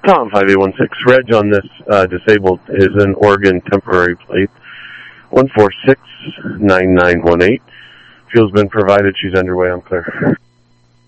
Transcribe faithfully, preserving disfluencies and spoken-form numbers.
Tom, five eight one six. Reg on this uh, disabled is an Oregon temporary plate, one four six nine nine one eight. Fuel's been provided. She's underway. I'm clear.